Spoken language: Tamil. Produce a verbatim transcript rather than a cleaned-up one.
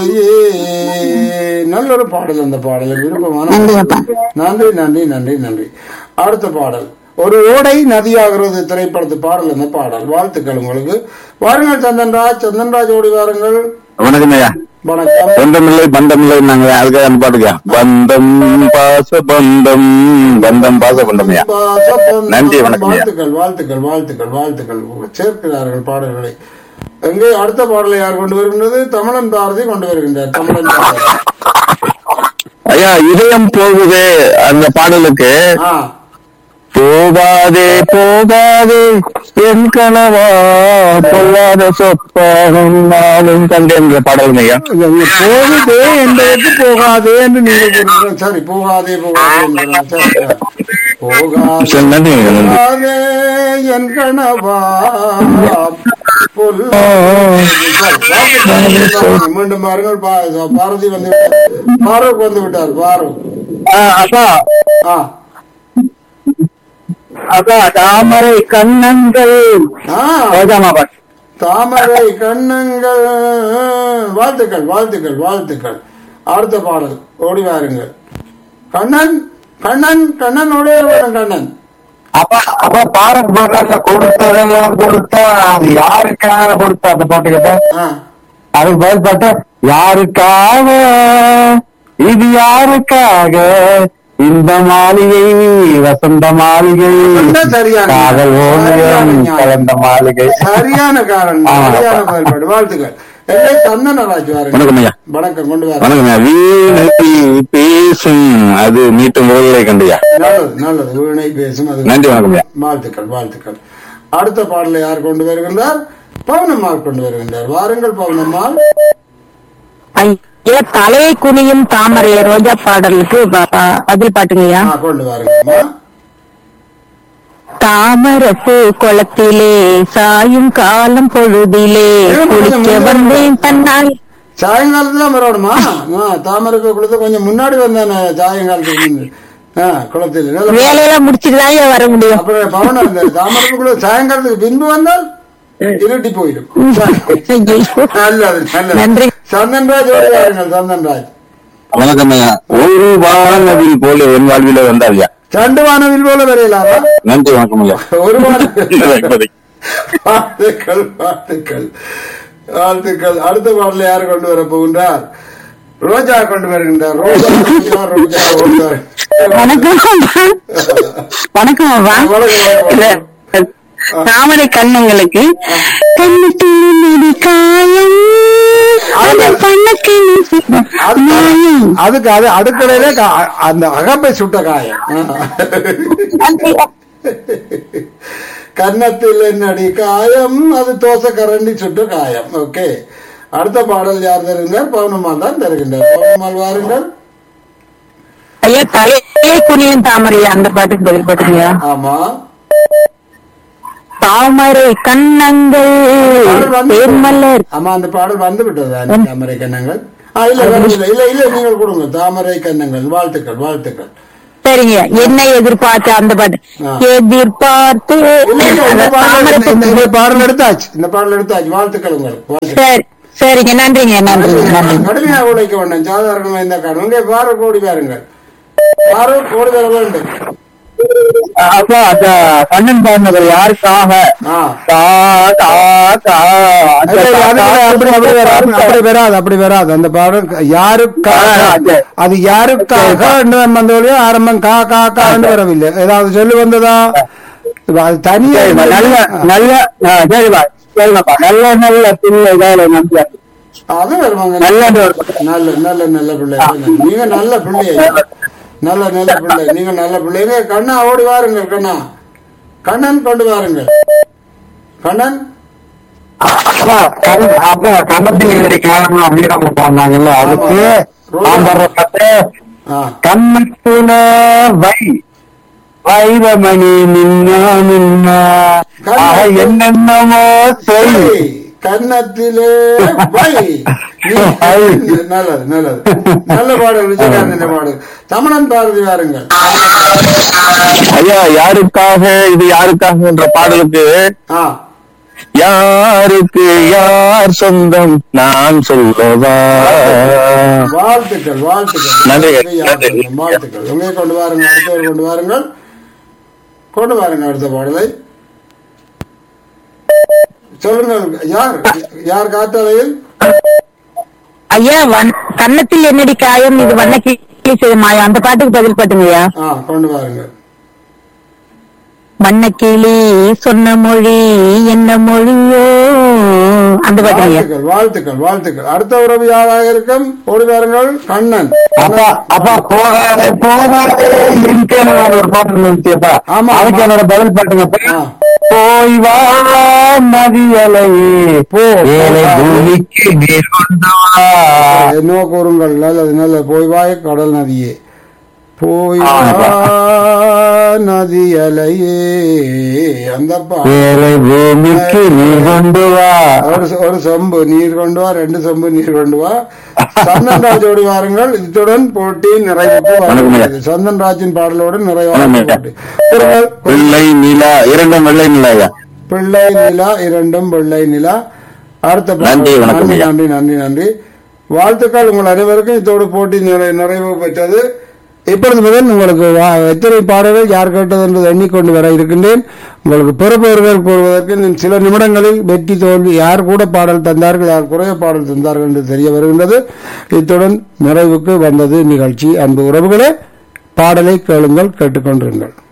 நல்ல ஒரு பாடல். அந்த பாடல் விருப்பமான நன்றி நன்றி நன்றி நன்றி. அடுத்த பாடல் ஒரு ஓடை நதியாகிறது திரைப்படத்து பாடல். அந்த பாடல் வாழ்த்துக்கள் உங்களுக்கு. வாருங்கள் சந்தன்ராஜ். சந்தன்ராஜ் ஓடி வாருங்கள். வணக்கம் ஐயா. வணக்கம். பந்தமில்லை பந்தமில்லை நாங்க அதுக்காக அந்த பாட்டுக்கா பந்தம் பாச பந்தம் பந்தம் பாச பந்தம் ஐயா. நன்றி வணக்கம். வாழ்த்துக்கள் வாழ்த்துக்கள் வாழ்த்துக்கள் வாழ்த்துக்கள். சேர்க்கிறார்கள் பாடல்களை. எங்கே அடுத்த பாடலை யார் கொண்டு வருகின்றது? தமிழன் பாரதி கொண்டு வருகின்றார். தமிழன் பாரதி ஐயா. இதயம் போகுதே அந்த பாடலுக்கு போகாதே போகாதே என் கனவா பொல்லாத சொப்பாகும் நாளும் கண்டேன் பாடல் ஐயா. போகுதே என்பதற்கு போகாதே என்று நீங்கள் சரி போகாதே போகாதே போகாதே என் கனவா மீண்டும் பாருங்கள். பாரதி வந்து பாரூக் வந்து விட்டார். பாரூக் தாமரை கண்ணங்கள் தாமரை கண்ணங்கள். வாழ்த்துக்கள் வாழ்த்துக்கள் வாழ்த்துக்கள். அடுத்த பாடல் ஓடி வாருங்கள். கண்ணன் கண்ணன் கண்ணன் ஓடிய கண்ணன். அப்ப அப்ப பாரத் பாடல கொடுத்ததெல்லாம் கொடுத்தா அது யாருக்காக கொடுத்தா அந்த பாட்டு கேட்டா அதுக்கு பதில் பாட்ட யாருக்காக இது யாருக்காக இந்த மாளிகை வசந்த மாளிகை காதல் ஓவியம் கலந்த மாளிகை. சரியான காரணம். சரியான பயன்பாடு. வாழ்த்துக்கள். சந்தனராஜ் வணக்கம் ஐயா. வணக்கம். கொண்டு வர வணக்கம் ஐயா. வீணை பேசும் அது மீட்டும் முறைகளை கண்டியா. நல்லது நல்லது. வீணை பேசும் அது. நன்றி வணக்கம் ஐயா. வாழ்த்துக்கள் வாழ்த்துக்கள். அடுத்த பாடலை யார் கொண்டு வருகின்றார்? பவுனம்மாள் கொண்டு வருகின்றார். வாருங்கள் பவுனம்மாள். தலையை குனியும் தாமரை ரோஜா பாடலுக்கு பதில் பாட்டுங்கய்யா. கொண்டு வாருங்கம்மா. தாமரப்பூ குளத்திலே சாயும் காலம் பொழுதிலே குளிக்க வந்தேன் தன்னால். சாயங்காலத்துல வரணுமா? தாமரைப்பூ குளத்தை கொஞ்சம் முன்னாடி வந்தேன் சாயங்காலத்துக்கு குளத்தில் வேலையெல்லாம் முடிச்சுட்டுதான் வர முடியும். அப்புறம் பவன தாமரைப்பூ குளம் சாயங்காலத்துக்கு பின்பு வந்தால் இருட்டி போயிடும். நல்லது நல்லது. சந்தன்ராஜ் ஓடுவாருங்கள். சந்தன்ராஜ் வணக்கம் ஐயா. ஒரு வானவில் போல என் வாழ்வில வந்தாரியா. ரெண்டு வானவில் போல வரையலாமா? நன்றி வணக்கம் ஐயா. ஒரு வாழ்த்துக்கள் வாழ்த்துக்கள் வாழ்த்துக்கள். அடுத்த பாடல யாரு கொண்டு வர போகின்றார்? ரோஜா கொண்டு வருகின்றார். ரோஜா ரோஜா ஓடுவார். வணக்கம் வணக்கம். தாமரை கண்ணங்களுக்கு கண்ணத்தில் காயம் அதுக்கு அது அடுக்கடையில அந்த அகப்பை சுட்ட காயம். கன்னத்தில் என்னடி காயம் அது தோசை கரண்டி சுட்ட காயம். ஓகே. அடுத்த பாடல் யார் தருகின்றார்? பவுனம்மாள் தான் தருகின்றார். பவுனம்மாள் வாருங்கள். ஐயா தலையே குனியும் தாமரை அந்த பாட்டுக்கு பதில் பாட்டுங்க. ஆமா. தாமரை கண்ணங்கள். ஆமா அந்த பாடல் வந்து விட்டது. தாமரை கண்ணங்கள். இல்ல இல்ல இல்ல நீங்கள் கொடுங்க. தாமரை கண்ணங்கள். வாழ்த்துக்கள் வாழ்த்துக்கள். சரிங்க. என்ன எதிர்பார்த்து அந்த பாட்டு எதிர்பார்த்து இந்த பாடல் எடுத்தாச்சு. இந்த பாடல் எடுத்தாச்சு. வாழ்த்துக்கள் உங்களுக்கு. சரி சரிங்க. நன்றிங்க நன்றி நன்றி. கடுமையாக உழைக்க வேண்டாம். சாதாரணமா இந்த காரணம் இங்கே பாரு கோடி பாருங்கள். பாரு கோடி வர வேண்டும். அப்ப அந்த கண்ணன் பாடினது யாருக்காக? அப்படி வராது அப்படி வராது. அந்த பாடல் யாருக்காக அது யாருக்காக வந்தவரையோ ஆரம்பம் கா கா கான்னு வரவில்லை. ஏதாவது சொல்லி வந்ததா? அது தனியா நல்ல நல்ல சரிப்பா சரிப்பா நல்ல நல்ல பிள்ளை நம்பியா அது வருவாங்க. நல்ல நல்ல நல்ல நல்ல பிள்ளை. நீங்க நல்ல பிள்ளைய நல்ல நல்ல பிள்ளை. நீங்க நல்ல பிள்ளைங்க. கண்ணா ஓடி வாருங்கள். கண்ணா கண்ணன் கொண்டு வாருங்கள். கண்ணன் கண்ணத்தில் காரணம் அப்படின்னு போனாங்கல்ல அதுக்கு கண்ணத்துல வை வைரமணி நின்னா நின்னா என்னென்னமோ சொல்லி கன்னத்திலே வை. நல்லது நல்லது. நல்ல பாடல். விஜயகாந்த் பாடல். தமிழன் பாரதி வாருங்கள். ஐயா யாருக்காக இது யாருக்காக என்ற பாடலுக்கு யாருக்கு யார் சொந்தம் நான் சொல்லவா. வாழ்த்துக்கள் வாழ்த்துக்கள் நன்றி, யார் நன்றி. சொந்தம்? வாழ்த்துக்கள். உங்களை கொண்டு வாருங்கள், அடுத்தவர் கொண்டு வாருங்கள், கொண்டு வாருங்கள் அடுத்த பாடலை சொல்லுங்கள். யார் யார் காத்தாலையில்? ஐயா வன்- கன்னத்தில் என்னடி காயம் இது வண்ண கிளி செய்த மாயம் அந்த பாட்டுக்கு பதில் பாட்டுங்கய்யா. ஆ கொண்டு வாருங்கள். வண்ணக்கிளி சொன்ன மொழி என்ன மொழியோ அந்த பாட்டுங்கய்யா. வாழ்த்துக்கள் வாழ்த்துக்கள் வாழ்த்துக்கள். அடுத்த உறவு யாராக இருக்கும்? ஓடி வாருங்கள். கண்ணன். அப்பா அப்பா போகாத போகாத இருக்கேன்னு ஒரு பாட்டு இருந்துச்சுப்பா. ஆமா. அதுக்கு என்னோட பதில் பாட்டுங்கப்பா. ஆ. போய் வா நதியலையே போ ஏழை பூமிக்கு நீர் கொண்டு வா. என்ன கூறுங்கள். நல்லது நல்லது. போய் வாய் கடல் நதியே, போய் வா நதி அலையே. அந்த பா- ஏழை பூமிக்கு நீர் கொண்டு வா. ஒரு ஒரு சொம்பு நீர் கொண்டு வா, ரெண்டு சொம்பு நீர் கொண்டு வா. சந்தன் ராஜோடு வாருங்கள். இத்துடன் போட்டி நிறைவுக்கு வருகிறது. சந்தன் ராஜின் பாடலோடு நிறைவாக வணக்கம். போட்டி. குரல் வெள்ளை நிலா இரண்டும் வெள்ளை நிலாயா. பிள்ளை நிலா இரண்டும் வெள்ளை நிலா. அடுத்த பாடல். நன்றி, வணக்கம் நன்றி ஐயா. நன்றி நன்றி நன்றி. வாழ்த்துக்கள் உங்கள் அனைவருக்கும். இதோடு போட்டி நிறை- நிறைவு பெற்றது. இப்பொழுது முதல் உங்களுக்கு வா- எத்தனை பாடல்கள் யார் கேட்டது என்று எண்ணிக்கொண்டு வர இருக்கின்றேன். உங்களுக்கு பெறுபவர்கள் கூறுவதற்கு இன்னும் சில நிமிடங்களில் வெற்றி தோல்வி யார் கூட பாடல் தந்தார்கள், யார் குறைய பாடல் தந்தார்கள் என்று தெரிய வருகின்றது. இத்துடன் நிறைவுக்கு வந்தது நிகழ்ச்சி. அன்பு உறவுகளே, பாடலை கேளுங்கள், கேட்டுக்கொண்டிருங்கள்.